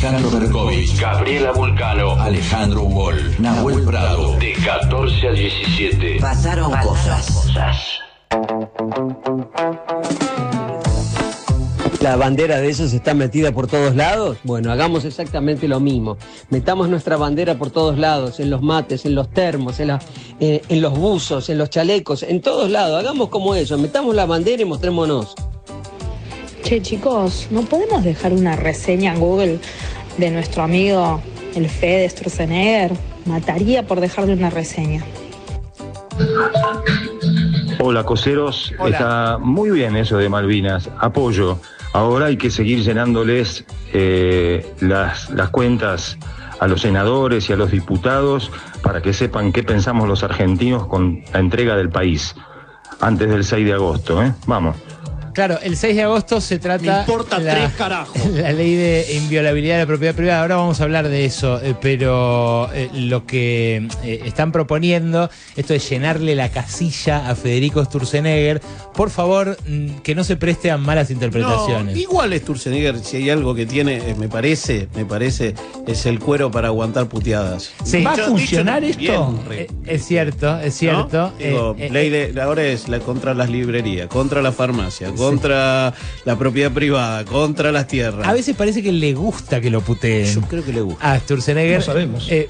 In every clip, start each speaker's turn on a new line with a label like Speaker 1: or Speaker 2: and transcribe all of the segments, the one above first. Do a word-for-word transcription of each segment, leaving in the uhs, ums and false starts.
Speaker 1: Alejandro Berkovich, Gabriela Vulcano, Alejandro Wall, Nahuel Prado, de catorce a diecisiete.
Speaker 2: Pasaron cosas.
Speaker 3: La bandera de ellos está metida por todos lados. Bueno, hagamos exactamente lo mismo. Metamos nuestra bandera por todos lados, en los mates, en los termos, en, la, eh, en los buzos, en los chalecos, en todos lados. Hagamos como ellos, metamos la bandera y mostrémonos.
Speaker 4: Che, chicos, ¿no podemos dejar una reseña en Google de nuestro amigo el Fede Sturzenegger? Mataría por dejarle una reseña.
Speaker 5: Hola, coseros.
Speaker 6: Hola.
Speaker 5: Está muy bien eso de Malvinas. Apoyo. Ahora hay que seguir llenándoles eh, las, las cuentas a los senadores y a los diputados para que sepan qué pensamos los argentinos con la entrega del país antes del seis de agosto. ¿eh? Vamos.
Speaker 6: Claro, el seis de agosto se trata...
Speaker 7: Me importa
Speaker 6: la,
Speaker 7: tres carajos.
Speaker 6: La ley de inviolabilidad de la propiedad privada. Ahora vamos a hablar de eso, eh, pero eh, lo que eh, están proponiendo, esto de llenarle la casilla a Federico Sturzenegger, por favor, mm, que no se preste a malas interpretaciones.
Speaker 7: No, igual Sturzenegger, si hay algo que tiene, eh, me parece, me parece, es el cuero para aguantar puteadas.
Speaker 6: Sí.
Speaker 8: ¿Va a
Speaker 7: Dicho-
Speaker 8: funcionar
Speaker 7: dicho
Speaker 8: esto?
Speaker 7: bien, re-
Speaker 6: Eh, es cierto, es cierto.
Speaker 7: ¿no? Digo,
Speaker 6: Eh, eh,
Speaker 7: ley de- ahora es la contra las librerías, contra la farmacia, contra la propiedad privada, contra las tierras.
Speaker 6: A veces parece que le gusta que lo puteen.
Speaker 7: Yo creo que le gusta.
Speaker 6: A Sturzenegger.
Speaker 8: No sabemos.
Speaker 6: Eh,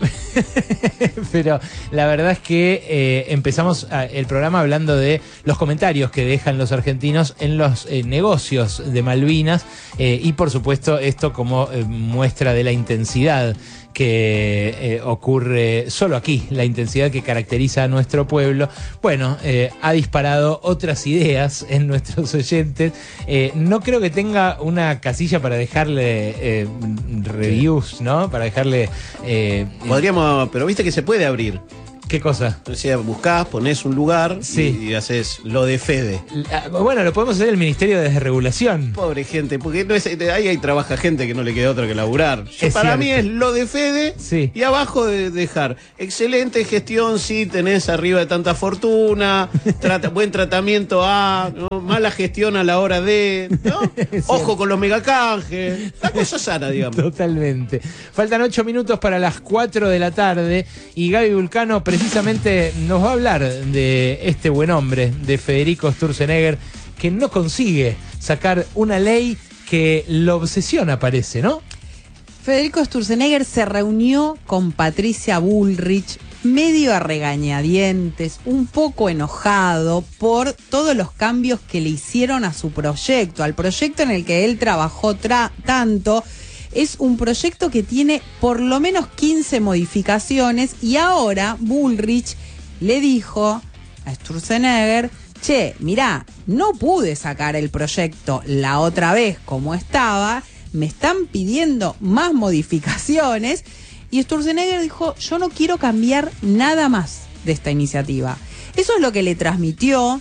Speaker 6: pero la verdad es que eh, empezamos a- el programa hablando de los comentarios que dejan los argentinos en los eh, negocios de Malvinas eh, y por supuesto esto como eh, muestra de la intensidad que eh, ocurre solo aquí, la intensidad que caracteriza a nuestro pueblo. Bueno, eh, ha disparado otras ideas en nuestros oyentes. Eh, no creo que tenga una casilla para dejarle eh, reviews, ¿no? Para dejarle... eh,
Speaker 7: Podríamos, pero viste que se puede abrir.
Speaker 6: ¿Qué cosa?
Speaker 7: O sea, buscás, ponés un lugar
Speaker 6: Sí.
Speaker 7: y, y haces lo de Fede.
Speaker 6: Ah, Bueno, lo podemos hacer el Ministerio de Desregulación.
Speaker 7: Pobre gente, porque no es, ahí hay trabaja gente que no le queda otra que laburar. Yo,
Speaker 6: Es
Speaker 7: para
Speaker 6: cierto.
Speaker 7: mí es lo de Fede
Speaker 6: Sí.
Speaker 7: y abajo de dejar excelente gestión si tenés arriba de tanta fortuna, trata- buen tratamiento a, ¿no? Mala gestión a la hora de, ¿no? Ojo con los megacanjes, la cosa sana, digamos.
Speaker 6: Totalmente. Faltan ocho minutos para las cuatro de la tarde y Gaby Vulcano precisamente nos va a hablar de este buen hombre, de Federico Sturzenegger, que no consigue sacar una ley que lo obsesiona, parece, ¿no?
Speaker 9: Federico Sturzenegger se reunió con Patricia Bullrich medio a regañadientes, un poco enojado por todos los cambios que le hicieron a su proyecto, al proyecto en el que él trabajó tra- tanto. Es un proyecto que tiene por lo menos quince modificaciones y ahora Bullrich le dijo a Sturzenegger: che, mirá, no pude sacar el proyecto la otra vez como estaba, me están pidiendo más modificaciones. Y Sturzenegger dijo: yo no quiero cambiar nada más de esta iniciativa. Eso es lo que le transmitió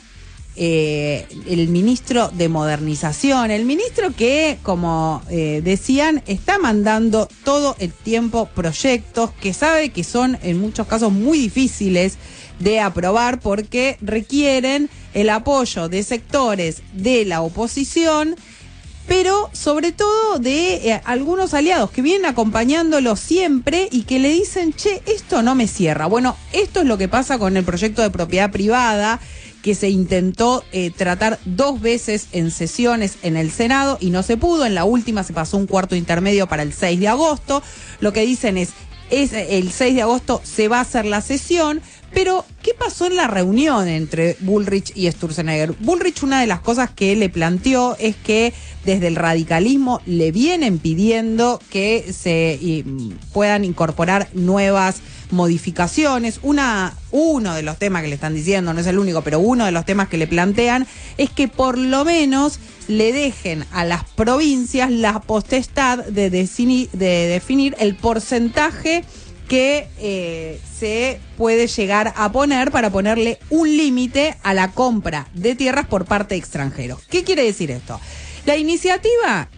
Speaker 9: eh, el ministro de Modernización, el ministro que, como eh, decían, está mandando todo el tiempo proyectos que sabe que son en muchos casos muy difíciles de aprobar porque requieren el apoyo de sectores de la oposición, pero sobre todo de eh, algunos aliados que vienen acompañándolo siempre y que le dicen: che, esto no me cierra. Bueno, esto es lo que pasa con el proyecto de propiedad privada, que se intentó eh, tratar dos veces en sesiones en el Senado y no se pudo. En la última se pasó un cuarto intermedio para el seis de agosto. Lo que dicen es, es el seis de agosto se va a hacer la sesión. Pero, ¿qué pasó en la reunión entre Bullrich y Sturzenegger? Bullrich, una de las cosas que le planteó es que desde el radicalismo le vienen pidiendo que se y, puedan incorporar nuevas modificaciones. Una, uno de los temas que le están diciendo, no es el único, pero uno de los temas que le plantean es que por lo menos le dejen a las provincias la potestad de, decini, de definir el porcentaje que eh, se puede llegar a poner para ponerle un límite a la compra de tierras por parte de extranjeros. ¿Qué quiere decir esto? La iniciativa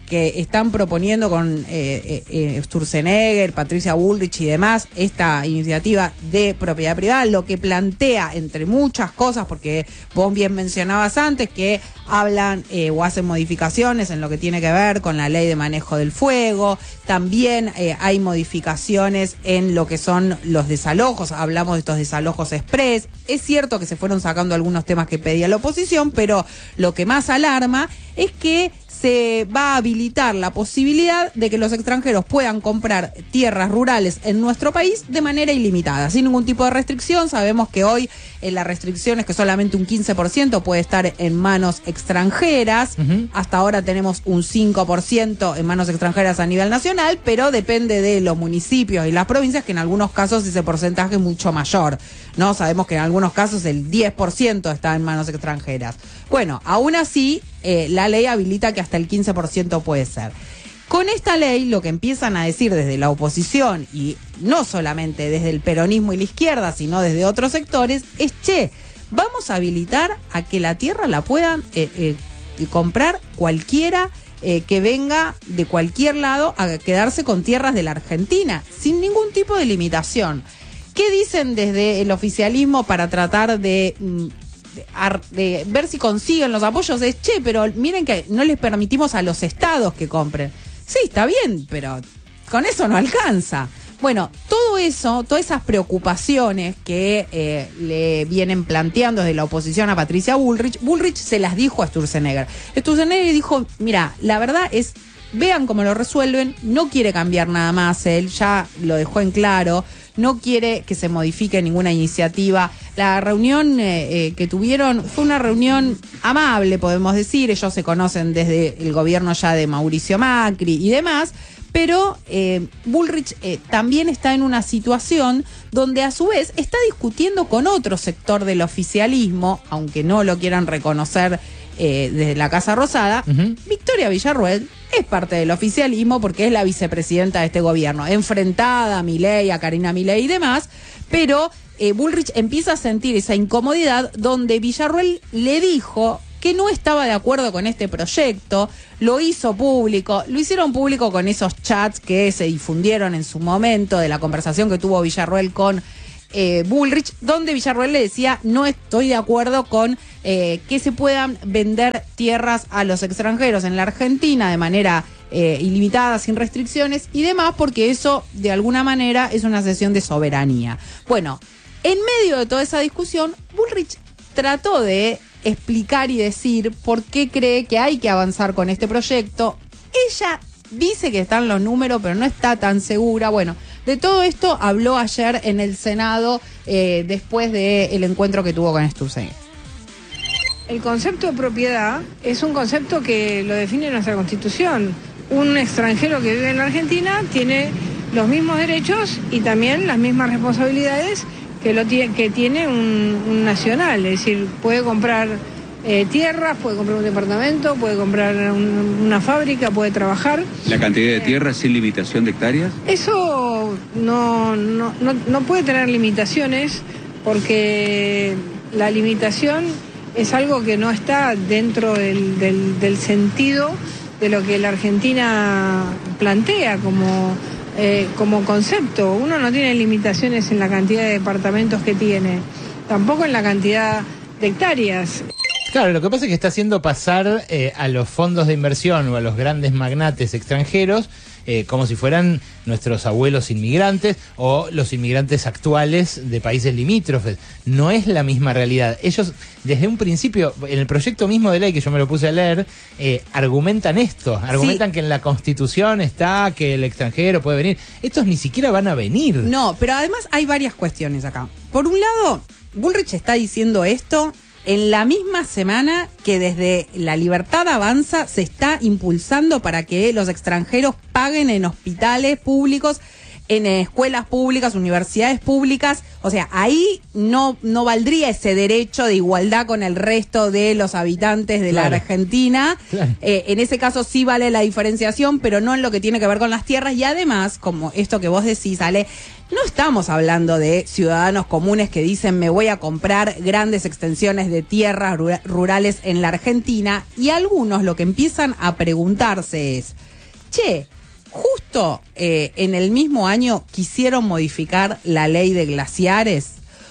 Speaker 9: que están proponiendo con eh, eh, Sturzenegger, Patricia Bullrich y demás esta iniciativa de propiedad privada, lo que plantea, entre muchas cosas, porque vos bien mencionabas antes que hablan eh, o hacen modificaciones en lo que tiene que ver con la ley de manejo del fuego, también eh, hay modificaciones en lo que son los desalojos, hablamos de estos desalojos express. Es cierto que se fueron sacando algunos temas que pedía la oposición, pero lo que más alarma es que se va a habilitar la posibilidad de que los extranjeros puedan comprar tierras rurales en nuestro país de manera ilimitada, sin ningún tipo de restricción. Sabemos que hoy eh, la restricción es que solamente un quince por ciento puede estar en manos extranjeras. Uh-huh. Hasta ahora tenemos un cinco por ciento en manos extranjeras a nivel nacional, pero depende de los municipios y las provincias, que en algunos casos ese porcentaje es mucho mayor, ¿no? Sabemos que en algunos casos el diez por ciento está en manos extranjeras. Bueno, aún así, eh, la ley habilita que hasta el quince por ciento puede ser. Con esta ley, lo que empiezan a decir desde la oposición, y no solamente desde el peronismo y la izquierda, sino desde otros sectores, es, che, vamos a habilitar a que la tierra la puedan eh, eh, comprar cualquiera eh, que venga de cualquier lado a quedarse con tierras de la Argentina, sin ningún tipo de limitación. ¿Qué dicen desde el oficialismo para tratar de... Mm, de ver si consiguen los apoyos? Es, che, pero miren que no les permitimos a los estados que compren. Sí, está bien, pero con eso no alcanza. Bueno, todo eso, todas esas preocupaciones que eh, le vienen planteando desde la oposición a Patricia Bullrich, Bullrich se las dijo a Sturzenegger. Sturzenegger dijo, mira, la verdad es, vean cómo lo resuelven, no quiere cambiar nada más él, ya lo dejó en claro, no quiere que se modifique ninguna iniciativa. La reunión eh, eh, que tuvieron fue una reunión amable, podemos decir. Ellos se conocen desde el gobierno ya de Mauricio Macri y demás, pero eh, Bullrich eh, también está en una situación donde a su vez está discutiendo con otro sector del oficialismo, aunque no lo quieran reconocer eh, desde la Casa Rosada. Uh-huh. Victoria Villarruel es parte del oficialismo porque es la vicepresidenta de este gobierno, enfrentada a Milei, a Karina Milei y demás, pero eh, Bullrich empieza a sentir esa incomodidad donde Villarruel le dijo que no estaba de acuerdo con este proyecto, lo hizo público, lo hicieron público con esos chats que se difundieron en su momento de la conversación que tuvo Villarruel con eh, Bullrich, donde Villarruel le decía, no estoy de acuerdo con eh, que se puedan vender tierras a los extranjeros en la Argentina de manera eh, ilimitada, sin restricciones y demás, porque eso de alguna manera es una cesión de soberanía. Bueno, en medio de toda esa discusión, Bullrich trató de explicar y decir por qué cree que hay que avanzar con este proyecto. Ella dice que están los números, pero no está tan segura. Bueno, de todo esto habló ayer en el Senado eh, después del encuentro que tuvo con Sturzenegger.
Speaker 2: El concepto de propiedad es un concepto que lo define nuestra Constitución. Un extranjero que vive en la Argentina tiene los mismos derechos y también las mismas responsabilidades que lo tiene, que tiene un, un nacional, es decir, puede comprar eh, tierras, puede comprar un departamento, puede comprar un, una fábrica, puede trabajar.
Speaker 8: ¿La cantidad de tierras sin limitación de hectáreas?
Speaker 2: Eso no, no, no, no puede tener limitaciones porque la limitación es algo que no está dentro del, del, del sentido de lo que la Argentina plantea como... Eh, como concepto. Uno no tiene limitaciones en la cantidad de departamentos que tiene, tampoco en la cantidad de hectáreas.
Speaker 6: Claro, lo que pasa es que está haciendo pasar eh, a los fondos de inversión o a los grandes magnates extranjeros eh, como si fueran nuestros abuelos inmigrantes o los inmigrantes actuales de países limítrofes. No es la misma realidad. Ellos, desde un principio, en el proyecto mismo de ley que yo me lo puse a leer, eh, argumentan esto, argumentan sí. que en la Constitución está que el extranjero puede venir. Estos ni siquiera van a venir.
Speaker 9: No, pero además hay varias cuestiones acá. Por un lado, Bullrich está diciendo esto en la misma semana que desde La Libertad Avanza se está impulsando para que los extranjeros paguen en hospitales públicos en escuelas públicas, universidades públicas. O sea, ahí no, no valdría ese derecho de igualdad con el resto de los habitantes de
Speaker 6: Claro.
Speaker 9: la Argentina.
Speaker 6: Claro.
Speaker 9: Eh, en ese caso sí vale la diferenciación, pero no en lo que tiene que ver con las tierras. Y además, como esto que vos decís, Ale, no estamos hablando de ciudadanos comunes que dicen me voy a comprar grandes extensiones de tierras rura- rurales en la Argentina. Y algunos lo que empiezan a preguntarse es, che, justo eh, en el mismo año quisieron modificar la ley de glaciares.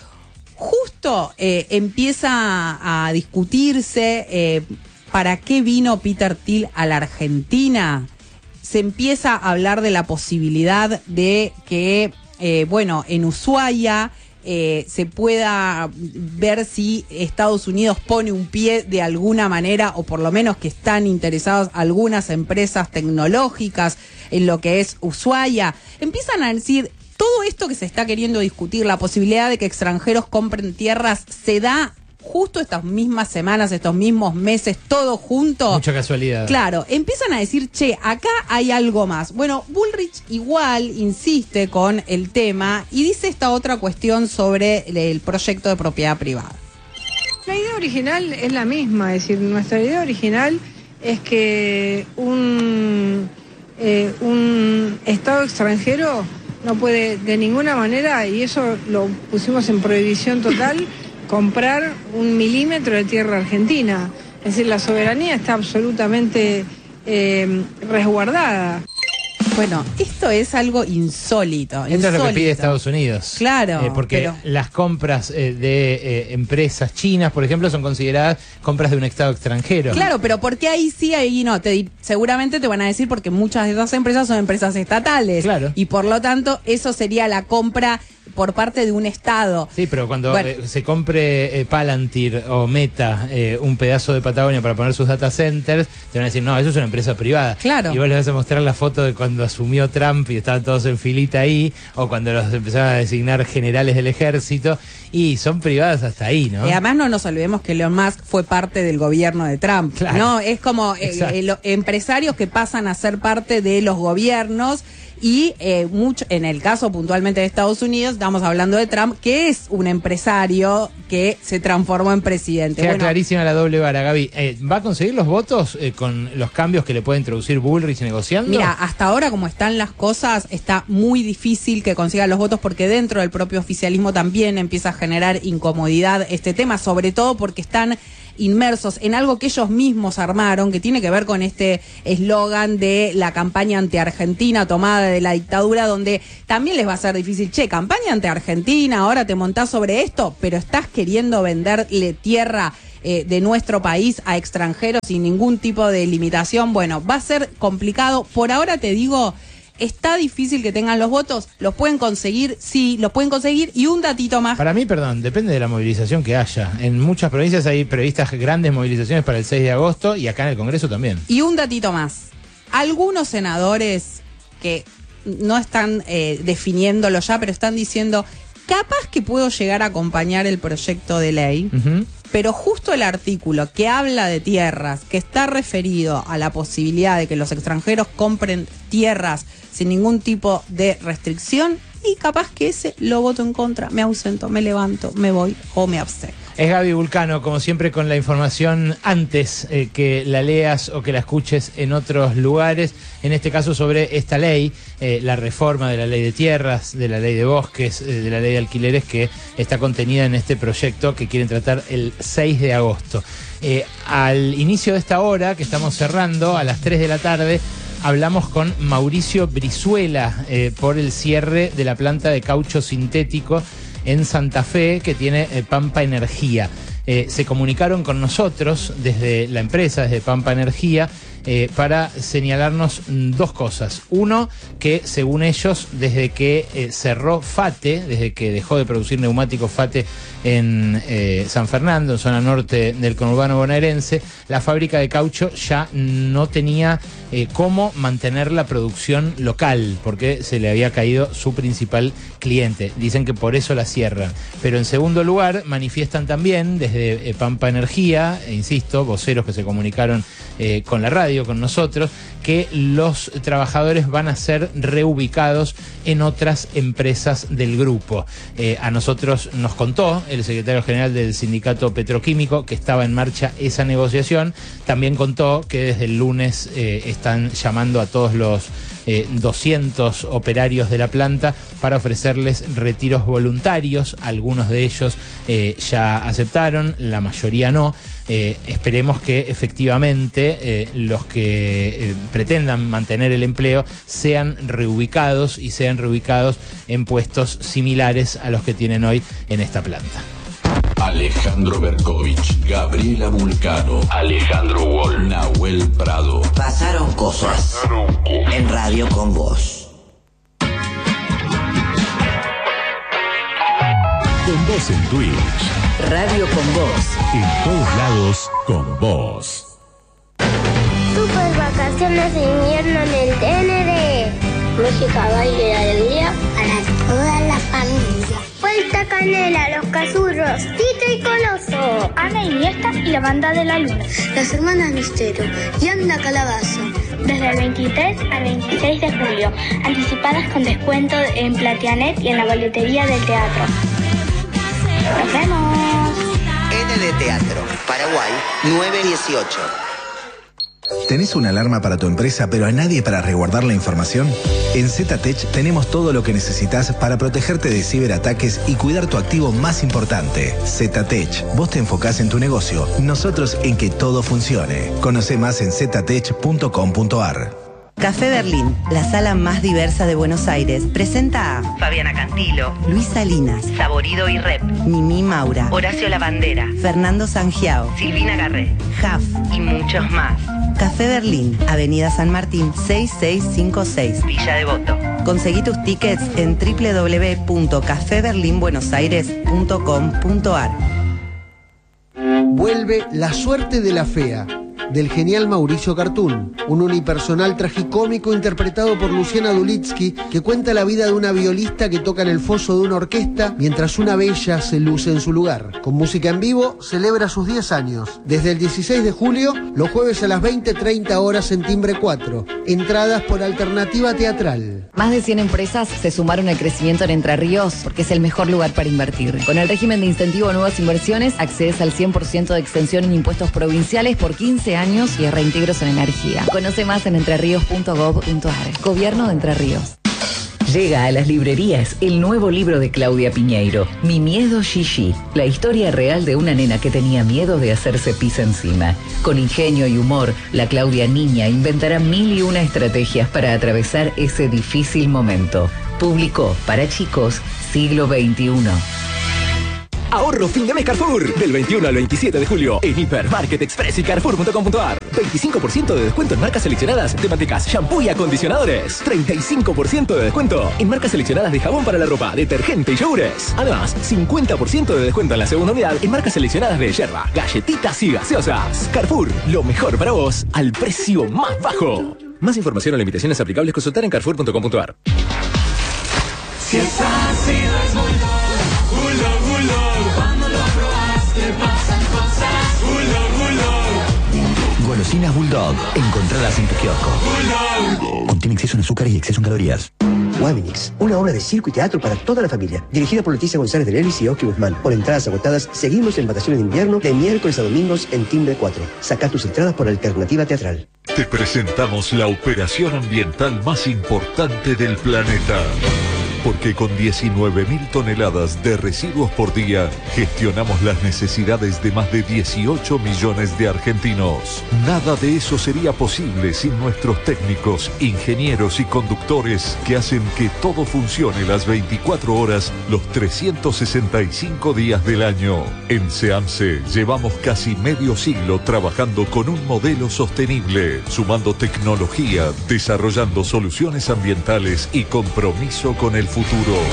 Speaker 9: Justo eh, empieza a, a discutirse eh, para qué vino Peter Thiel a la Argentina. Se empieza a hablar de la posibilidad de que, eh, bueno, en Ushuaia eh, se pueda ver si Estados Unidos pone un pie de alguna manera, o por lo menos que están interesados algunas empresas tecnológicas en lo que es Ushuaia. Empiezan a decir, todo esto que se está queriendo discutir, la posibilidad de que extranjeros compren tierras, se da justo estas mismas semanas, estos mismos meses, todo junto.
Speaker 6: Mucha casualidad.
Speaker 9: Claro, empiezan a decir, che, acá hay algo más. Bueno, Bullrich igual insiste con el tema y dice esta otra cuestión sobre el, el proyecto de propiedad privada.
Speaker 2: La idea original es la misma, es decir, nuestra idea original es que un, eh, un Estado extranjero no puede de ninguna manera, y eso lo pusimos en prohibición total, comprar un milímetro de tierra argentina. Es decir, la soberanía está absolutamente eh, resguardada.
Speaker 9: Bueno, esto es algo insólito.
Speaker 6: Esto
Speaker 9: insólito.
Speaker 6: es lo que pide Estados Unidos.
Speaker 9: Claro,
Speaker 6: Eh, porque
Speaker 9: pero-
Speaker 6: las compras eh, de eh, empresas chinas, por ejemplo, son consideradas compras de un Estado extranjero.
Speaker 9: Claro, pero ¿por qué ahí sí, ahí no? Te, di- seguramente te van a decir porque muchas de esas empresas son empresas estatales.
Speaker 6: Claro.
Speaker 9: Y por lo tanto, eso sería la compra por parte de un Estado.
Speaker 6: Sí, pero cuando
Speaker 9: Bueno.
Speaker 6: eh, se compre eh, Palantir o Meta eh, un pedazo de Patagonia para poner sus data centers, te van a decir, no, eso es una empresa privada.
Speaker 9: Claro.
Speaker 6: Y vos les vas a mostrar la foto de cuando asumió Trump y estaban todos en filita ahí, o cuando los empezaron a designar generales del ejército, y son privadas hasta ahí, ¿no?
Speaker 9: Y además no nos olvidemos que Elon Musk fue parte del gobierno de Trump,
Speaker 6: Claro.
Speaker 9: ¿no? Es como eh,
Speaker 6: Exacto.
Speaker 9: eh, lo- empresarios que pasan a ser parte de los gobiernos y eh, mucho, en el caso puntualmente de Estados Unidos, estamos hablando de Trump, que es un empresario que se transformó en presidente.
Speaker 6: Queda
Speaker 9: Bueno,
Speaker 6: clarísima la doble vara, Gaby. Eh, ¿Va a conseguir los votos eh, con los cambios que le puede introducir Bullrich negociando?
Speaker 9: mira, hasta ahora como están las cosas, está muy difícil que consiga los votos porque dentro del propio oficialismo también empieza a generar incomodidad este tema, sobre todo porque están inmersos en algo que ellos mismos armaron, que tiene que ver con este eslogan de la campaña anti-Argentina tomada de la dictadura, donde también les va a ser difícil, che, campaña anti-Argentina, ahora te montás sobre esto, pero estás queriendo venderle tierra eh, de nuestro país a extranjeros sin ningún tipo de limitación. Bueno, va a ser complicado. Por ahora te digo, está difícil que tengan los votos, los pueden conseguir, sí, los pueden conseguir. Y un datito más.
Speaker 6: Para mí, perdón, depende de la movilización que haya. En muchas provincias hay previstas grandes movilizaciones para el seis de agosto y acá en el Congreso también.
Speaker 9: Y un datito más. Algunos senadores que no están eh, definiéndolo ya, pero están diciendo, capaz que puedo llegar a acompañar el proyecto de ley,
Speaker 6: Ujú.
Speaker 9: pero justo el artículo que habla de tierras, que está referido a la posibilidad de que los extranjeros compren tierras sin ningún tipo de restricción, y capaz que ese lo voto en contra, me ausento, me levanto, me voy o me abstengo.
Speaker 6: Es Gaby Vulcano, como siempre, con la información antes eh, que la leas o que la escuches en otros lugares, en este caso sobre esta ley, eh, la reforma de la ley de tierras, de la ley de bosques, eh, de la ley de alquileres que está contenida en este proyecto que quieren tratar el seis de agosto. Eh, al inicio de esta hora, que estamos cerrando, a las tres de la tarde, hablamos con Mauricio Brizuela eh, por el cierre de la planta de caucho sintético en Santa Fe, que tiene eh, Pampa Energía. Eh, se comunicaron con nosotros desde la empresa, desde Pampa Energía, eh, para señalarnos mm, dos cosas. Uno, que según ellos, desde que eh, cerró FATE, desde que dejó de producir neumáticos FATE en eh, San Fernando, en zona norte del conurbano bonaerense, la fábrica de caucho ya no tenía eh, cómo mantener la producción local, porque se le había caído su principal cliente. Dicen que por eso la cierran. Pero en segundo lugar, manifiestan también desde eh, Pampa Energía, e insisto, voceros que se comunicaron eh, con la radio, radio con nosotros, que los trabajadores van a ser reubicados en otras empresas del grupo. Eh, a nosotros nos contó el secretario general del sindicato petroquímico que estaba en marcha esa negociación. También contó que desde el lunes eh, están llamando a todos los eh, doscientos operarios de la planta para ofrecerles retiros voluntarios. Algunos de ellos eh, ya aceptaron, la mayoría no. Eh, esperemos que efectivamente eh, los que eh, pretendan mantener el empleo sean reubicados y sean reubicados en puestos similares a los que tienen hoy en esta planta.
Speaker 1: Alejandro Berkovich, Gabriela Vulcano, Alejandro Wall, Nahuel Prado.
Speaker 10: Pasaron cosas en Radio con Vos.
Speaker 11: Con Vos en Twitch.
Speaker 10: Radio con Vos.
Speaker 11: En todos lados, con Vos.
Speaker 12: Super vacaciones de invierno en el T N D. Música, baile y alegría para toda la familia. Vuelta Canela, Los Cazurros, Tito y Coloso, Ana Iniesta y la Banda de la Luna, Las Hermanas Misterio y Anda Calabaza. Desde el veintitrés al veintiséis de julio, anticipadas con descuento en Platianet y en la boletería del teatro. ¡Nos vemos!
Speaker 10: N D Teatro, Paraguay, nueve dieciocho.
Speaker 13: ¿Tenés una alarma para tu empresa pero a nadie para resguardar la información? En ZTech tenemos todo lo que necesitas para protegerte de ciberataques y cuidar tu activo más importante. ZTech, vos te enfocás en tu negocio, nosotros en que todo funcione. Conoce más en ztech punto com punto ar.
Speaker 14: Café Berlín, la sala más diversa de Buenos Aires, presenta a Fabiana Cantilo, Luis Salinas, Saborido y Rep, Mimi Maura, Horacio Lavandera, Fernando Sangiao, Silvina Garré, Jaf y muchos más. Café Berlín, Avenida San Martín seis seis cinco seis, Villa Devoto. Conseguí tus tickets en doble u doble u doble u punto café berlín buenos aires punto com punto ar.
Speaker 15: Vuelve La Suerte de la Fea, del genial Mauricio Cartún, un unipersonal tragicómico interpretado por Luciana Dulitsky, que cuenta la vida de una violista que toca en el foso de una orquesta mientras una bella se luce en su lugar. Con música en vivo, celebra sus diez años. Desde el dieciséis de julio, los jueves a las veinte treinta horas en Timbre cuatro. Entradas por Alternativa Teatral.
Speaker 16: Más de cien empresas se sumaron al crecimiento en Entre Ríos porque es el mejor lugar para invertir. Con el régimen de incentivo a nuevas inversiones, accedes al cien por ciento de extensión en impuestos provinciales por quince años y reintegros en energía. Conoce más en entreríos punto gob punto ar. Gobierno de Entre Ríos.
Speaker 17: Llega a las librerías el nuevo libro de Claudia Piñeiro, Mi miedo Gigi, la historia real de una nena que tenía miedo de hacerse pis encima. Con ingenio y humor, la Claudia niña inventará mil y una estrategias para atravesar ese difícil momento. Publicó para chicos, siglo veintiuno.
Speaker 18: Ahorro fin de mes Carrefour. Del veintiuno al veintisiete de julio en Hipermarket Express y Carrefour punto com punto ar. veinticinco por ciento de descuento en marcas seleccionadas de mantecas, shampoo y acondicionadores. treinta y cinco por ciento de descuento en marcas seleccionadas de jabón para la ropa, detergente y yogures. Además, cincuenta por ciento de descuento en la segunda unidad en marcas seleccionadas de yerba, galletitas y gaseosas. Carrefour, lo mejor para vos al precio más bajo. Más información o limitaciones aplicables consultar en carrefour punto com punto ar.
Speaker 19: Si es ácido es Bulldog, Bulldog, Bulldog. Cuando lo probaste pasan cosas. Bulldog, Bulldog.
Speaker 20: Golosinas Bulldog, encontradas en tu kiosco.
Speaker 19: Bulldog.
Speaker 20: Contiene exceso en azúcar y exceso en calorías.
Speaker 21: Wabinix, una obra de circo y teatro para toda la familia. Dirigida por Leticia González de Lelis y Oski Guzmán. Por entradas agotadas, seguimos en vacaciones de invierno de miércoles a domingos en Timbre cuatro. Saca tus entradas por Alternativa Teatral.
Speaker 11: Te presentamos la operación ambiental más importante del planeta. Porque con diecinueve mil toneladas de residuos por día, gestionamos las necesidades de más de dieciocho millones de argentinos. Nada de eso sería posible sin nuestros técnicos, ingenieros y conductores que hacen que todo funcione las veinticuatro horas, los trescientos sesenta y cinco días del año. En SEAMSE llevamos casi medio siglo trabajando con un modelo sostenible, sumando tecnología, desarrollando soluciones ambientales y compromiso con el futuro.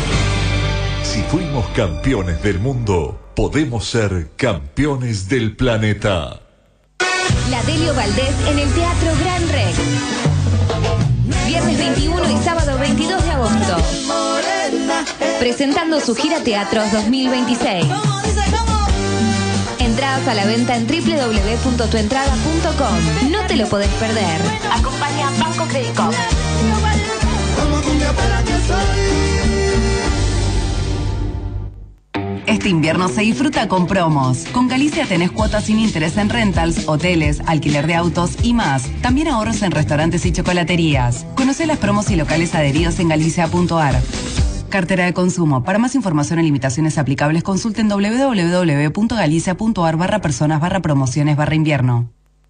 Speaker 11: Si fuimos campeones del mundo, podemos ser campeones del planeta.
Speaker 22: La Delio Valdés en el Teatro Gran Rex. Viernes veintiuno y sábado veintidós de agosto. Presentando su gira Teatros dos mil veintiséis. Entradas a la venta en doble u doble u doble u punto tu entrada punto com. No te lo podés perder. Acompaña Banco Credit Cop.
Speaker 3: Este invierno se disfruta con promos. Con Galicia tenés cuotas sin interés en rentals, hoteles, alquiler de autos y más. También ahorros en restaurantes y chocolaterías. Conocé las promos y locales adheridos en galicia punto ar. Cartera de consumo. Para más información y limitaciones aplicables, consulten doble u doble u doble u punto galicia punto ar barra personas barra promociones barra invierno.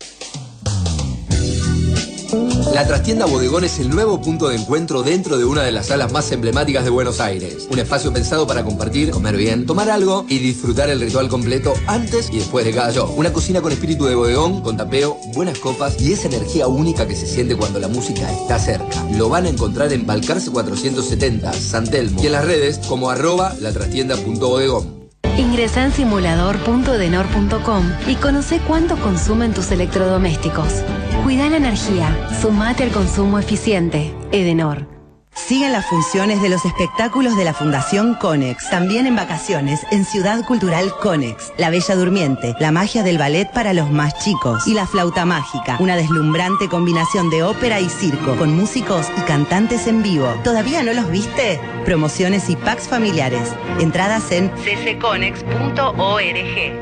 Speaker 4: La Trastienda Bodegón es el nuevo punto de encuentro dentro de una de las salas más emblemáticas de Buenos Aires. Un espacio pensado para compartir, comer bien, tomar algo y disfrutar el ritual completo antes y después de cada show. Una cocina con espíritu de bodegón, con tapeo, buenas copas y esa energía única que se siente cuando la música está cerca. Lo van a encontrar en Balcarce cuatrocientos setenta, San Telmo, y en las redes como arroba latrastienda punto bodegón.
Speaker 22: Ingresa en simulador punto edenor punto com y conoce cuánto consumen tus electrodomésticos. Cuida la energía. Sumate al consumo eficiente. Edenor.
Speaker 14: Siguen las funciones de los espectáculos de la Fundación Conex, también en vacaciones en Ciudad Cultural Conex. La Bella Durmiente, la magia del ballet para los más chicos y la flauta mágica, una deslumbrante combinación de ópera y circo, con músicos y cantantes en vivo. ¿Todavía no los viste? Promociones y packs familiares. Entradas en c c conex punto org.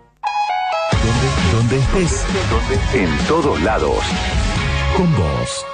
Speaker 11: Donde estés, en todos lados, con vos.